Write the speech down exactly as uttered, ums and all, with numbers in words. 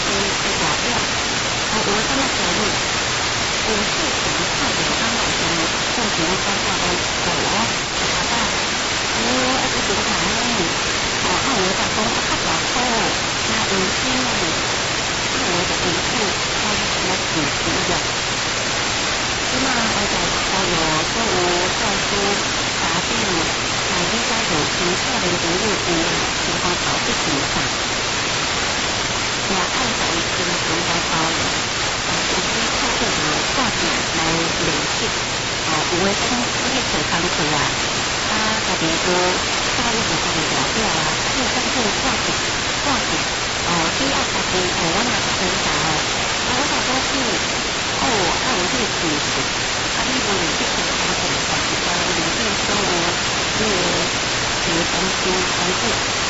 去代表，啊，有诶感觉焦虑，有事情太过安内上造成我感觉讲，哦，我阿爸，哦，一个平常呢，哦，啊有诶甲讲啊较大苦，那人生呢，啊有诶就因此开始什么自私了。即马我在所有所有教书、家长，来理解到青少年朋友有情况头去成长，也爱在经常来包容，但是可以透过着画面来练习。哦，有诶讲你咧做工课啊，啊，家己都教育着家己大表啊，啊，你当做画面，画面，哦，你爱家己，哦，我若是成才哦，啊，我大多是。哦，啊有迄个知识，啊你无论去做工课，还是讲面对所有迄个迄个同事同事，